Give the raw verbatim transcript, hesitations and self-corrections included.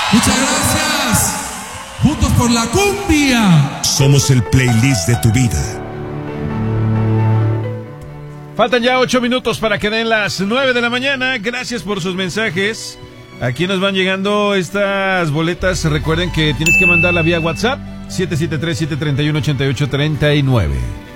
Muchas gracias. Juntos por la cumbia. Somos el playlist de tu vida. Faltan ya ocho minutos para que den las nueve de la mañana. Gracias por sus mensajes. Aquí nos van llegando estas boletas. Recuerden que tienes que mandarla vía WhatsApp siete siete tres, siete tres uno, ocho ocho tres nueve.